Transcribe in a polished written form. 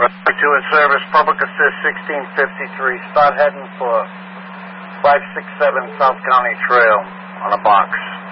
To its service, Public Assist 1653. Start heading for 567 South County Trail on a box.